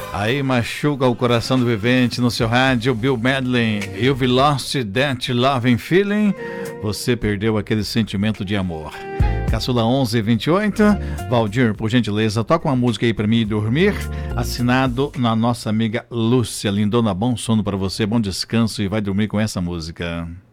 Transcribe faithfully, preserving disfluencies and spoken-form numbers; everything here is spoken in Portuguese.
Aí machuca o coração do vivente no seu rádio, Bill Medley. You've lost that loving feeling. Você perdeu aquele sentimento de amor. Caçula onze vinte e oito. Valdir, por gentileza, toca uma música aí pra mim dormir. Assinado na nossa amiga Lúcia. Lindona, bom sono pra você, bom descanso e vai dormir com essa música.